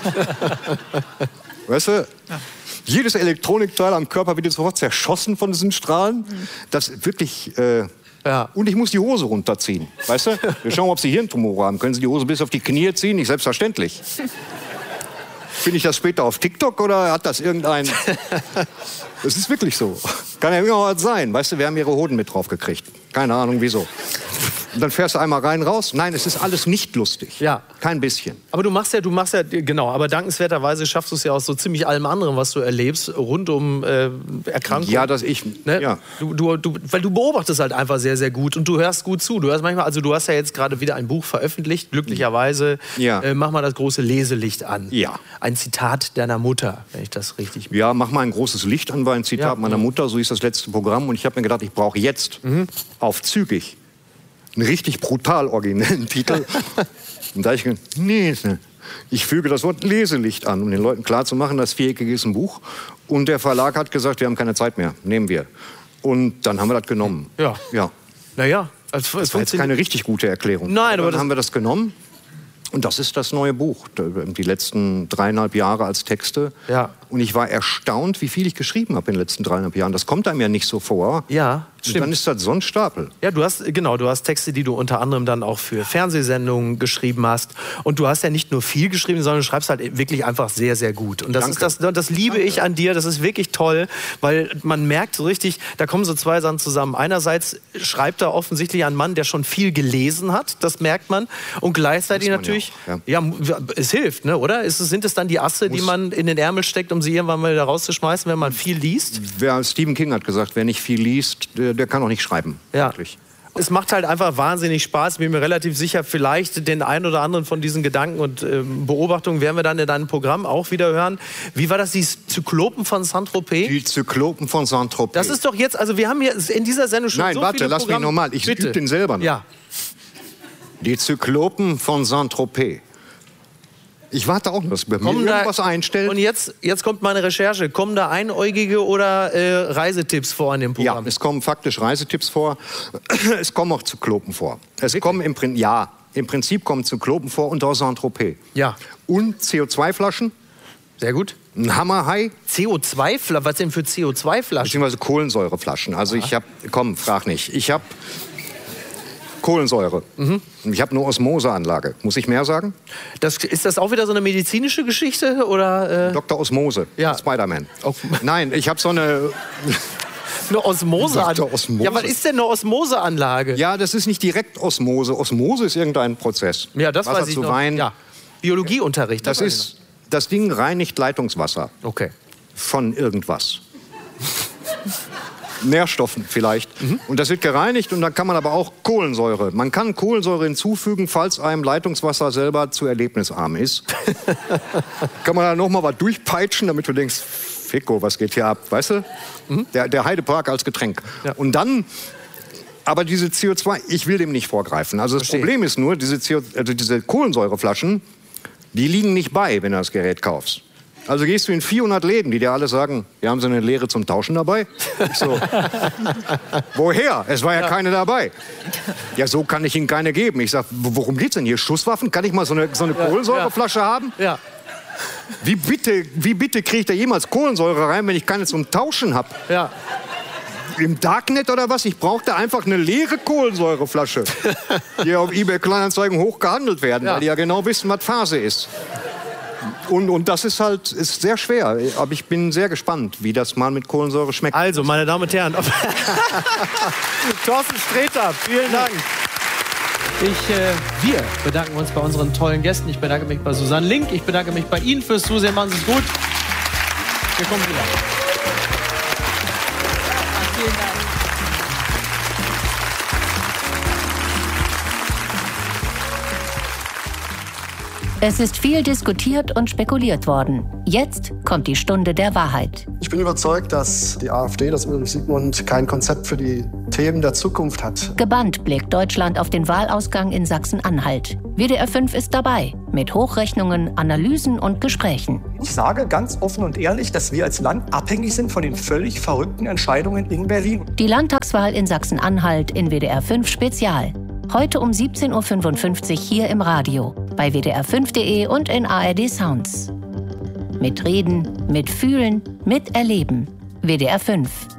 Weißt du? Ja. Jedes Elektronikteil am Körper wird jetzt sofort zerschossen von diesen Strahlen. Das ist wirklich... Ja. Und ich muss die Hose runterziehen. Weißt du? Wir schauen, ob Sie Hirntumore haben. Können Sie die Hose bis auf die Knie ziehen? Nicht selbstverständlich. Finde ich das später auf TikTok oder hat das irgendein... Das ist wirklich so. Kann ja immer was sein. Weißt du, wir haben ihre Hoden mit drauf gekriegt. Keine Ahnung, wieso. Und dann fährst du einmal rein, raus. Nein, es ist alles nicht lustig. Ja. Kein bisschen. Aber du machst ja, genau, aber dankenswerterweise schaffst du es ja aus so ziemlich allem anderen, was du erlebst, rund um Erkrankungen. Ja, dass ich, ne? Ja. Weil du beobachtest halt einfach sehr, sehr gut und du hörst gut zu. Du hörst manchmal, also du hast ja jetzt gerade wieder ein Buch veröffentlicht, glücklicherweise. Ja. Mach mal das große Leselicht an. Ja. Ein Zitat deiner Mutter, wenn ich das richtig... Ja, mach mal ein großes Licht an, war ein Zitat meiner Mutter, so ist das letzte Programm. Und ich habe mir gedacht, ich brauche jetzt auf zügig einen richtig brutal originellen Titel. Und da habe ich gedacht, nee, ich füge das Wort Leselicht an, um den Leuten klarzumachen, das Viereckige ist ein Buch. Und der Verlag hat gesagt, wir haben keine Zeit mehr, nehmen wir. Und dann haben wir das genommen. Ja. Ja. Naja. Das war jetzt keine richtig gute Erklärung. Nein, aber dann haben wir das genommen. Und das ist das neue Buch, die letzten 3,5 Jahre als Texte. Ja. Und ich war erstaunt, wie viel ich geschrieben habe in den letzten 3,5 Jahren. Das kommt einem ja nicht so vor. Ja, stimmt. Und dann ist das so ein Stapel. Ja, du hast Texte, die du unter anderem dann auch für Fernsehsendungen geschrieben hast. Und du hast ja nicht nur viel geschrieben, sondern du schreibst halt wirklich einfach sehr, sehr gut. Und das liebe ich an dir. Das ist wirklich toll, weil man merkt so richtig, da kommen so zwei Sachen zusammen. Einerseits schreibt er offensichtlich ein Mann, der schon viel gelesen hat. Das merkt man. Und gleichzeitig natürlich, ja, es hilft, ne, oder? Sind es dann die Asse, die man in den Ärmel steckt, um sie irgendwann mal wieder rauszuschmeißen, wenn man viel liest? Stephen King hat gesagt, wer nicht viel liest, der kann auch nicht schreiben. Ja. Wirklich. Es macht halt einfach wahnsinnig Spaß. Ich bin mir relativ sicher, vielleicht den einen oder anderen von diesen Gedanken und Beobachtungen werden wir dann in deinem Programm auch wieder hören. Wie war das, die Zyklopen von Saint-Tropez? Die Zyklopen von Saint-Tropez. Das ist doch jetzt, also wir haben hier in dieser Sendung schon so viele lass Programme. mich nochmal. Ich übe den selber noch. Ja. Die Zyklopen von Saint-Tropez. Ich warte auch, dass bei mir irgendwas einstellt. Und jetzt kommt meine Recherche. Kommen da Einäugige oder Reisetipps vor in dem Programm? Ja, es kommen faktisch Reisetipps vor. Es kommen auch Zyklopen vor. Im Prinzip kommen Zyklopen vor und auch Saint-Tropez. Ja. Und CO2-Flaschen. Sehr gut. Ein Hammerhai. CO2-Flaschen? Was denn für CO2-Flaschen? Beziehungsweise Kohlensäureflaschen. Also ich habe, frag nicht. Ich habe Kohlensäure. Ich habe eine Osmoseanlage. Muss ich mehr sagen? Ist das auch wieder so eine medizinische Geschichte? Oder, Dr. Osmose, ja. Spider-Man. Oh. Nein, ich habe so eine... Eine Osmoseanlage? Osmose. Ja, was ist denn eine Osmoseanlage? Ja, das ist nicht direkt Osmose. Osmose ist irgendein Prozess. Ja, das Wasser weiß ich zu noch. Wein. Ja. Biologieunterricht. Das Ding reinigt Leitungswasser. Okay. Von irgendwas. Nährstoffen vielleicht. Und das wird gereinigt und dann kann man aber auch Kohlensäure. Man kann Kohlensäure hinzufügen, falls einem Leitungswasser selber zu erlebnisarm ist. Kann man da noch mal was durchpeitschen, damit du denkst, Ficko, was geht hier ab, weißt du? Der Heidepark als Getränk. Ja. Und dann, aber diese CO2, ich will dem nicht vorgreifen. Also das Problem ist nur, diese Kohlensäureflaschen, die liegen nicht bei, wenn du das Gerät kaufst. Also gehst du in 400 Läden, die dir alle sagen, wir haben so eine Leere zum Tauschen dabei. Ich so, woher? Es war ja keine dabei. Ja, so kann ich Ihnen keine geben. Ich sag, worum geht's denn hier? Schusswaffen? Kann ich mal so eine Kohlensäureflasche haben? Ja. Wie bitte kriege ich da jemals Kohlensäure rein, wenn ich keine zum Tauschen habe? Ja. Im Darknet oder was? Ich brauchte einfach eine leere Kohlensäureflasche, die auf eBay Kleinanzeigen hoch gehandelt werden, weil die ja genau wissen, was Phase ist. Und das ist sehr schwer. Aber ich bin sehr gespannt, wie das mal mit Kohlensäure schmeckt. Also, meine Damen und Herren, Thorsten Sträter, vielen Dank. Wir bedanken uns bei unseren tollen Gästen. Ich bedanke mich bei Susanne Link. Ich bedanke mich bei Ihnen fürs Zusehen. Machen Sie es gut. Wir kommen wieder. Vielen Dank. Es ist viel diskutiert und spekuliert worden. Jetzt kommt die Stunde der Wahrheit. Ich bin überzeugt, dass die AfD, das Ulrich Siegmund, kein Konzept für die Themen der Zukunft hat. Gebannt blickt Deutschland auf den Wahlausgang in Sachsen-Anhalt. WDR 5 ist dabei, mit Hochrechnungen, Analysen und Gesprächen. Ich sage ganz offen und ehrlich, dass wir als Land abhängig sind von den völlig verrückten Entscheidungen in Berlin. Die Landtagswahl in Sachsen-Anhalt in WDR 5 Spezial. Heute um 17.55 Uhr hier im Radio, bei wdr5.de und in ARD Sounds. Mit Reden, mit Fühlen, mit Erleben. WDR 5.